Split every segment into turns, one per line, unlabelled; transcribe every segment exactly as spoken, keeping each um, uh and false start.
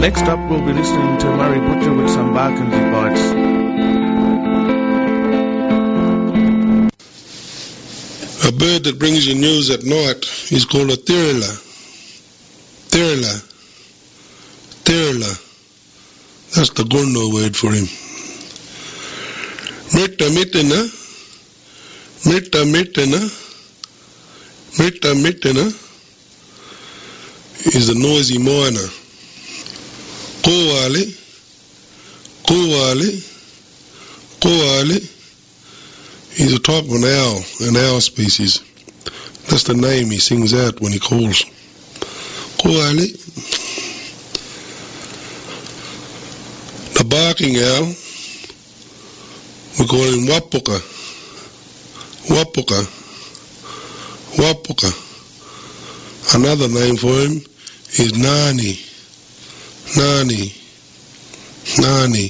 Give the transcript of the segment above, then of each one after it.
Next up, we'll be listening to Murray Butcher with some Barkindji Bites.
A bird that brings you news at night is called a thirla. Thirla. Thirla. That's the Gorno word for him. Mirta mitena. Mirta mitena. Mirta mitena is the noisy miner. Kowali. Kowali. Kowali is a type of an owl, an owl species. That's the name he sings out when he calls. Kowali. The barking owl, we call him Wapuka. Wapuka. Wapuka. Another name for him is Nani. Nani. Nani.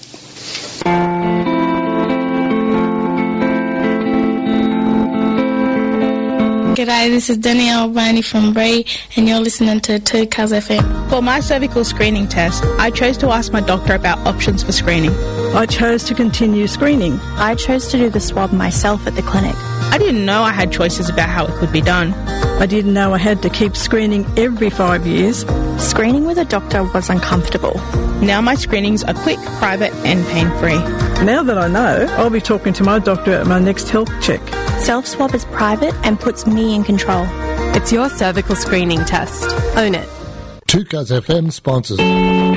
G'day, this is Danielle Barney from Bray, and you're listening to two Cuz F M.
For my cervical screening test, I chose to ask my doctor about options for screening.
I chose to continue screening.
I chose to do the swab myself at the clinic.
I didn't know I had choices about how it could be done.
I didn't know I had to keep screening every five years.
Screening with a doctor was uncomfortable.
Now my screenings are quick, private and pain-free.
Now that I know, I'll be talking to my doctor at my next health check.
Self-swab is private and puts me in control.
It's your cervical screening test. Own it.
two Cuz F M sponsors.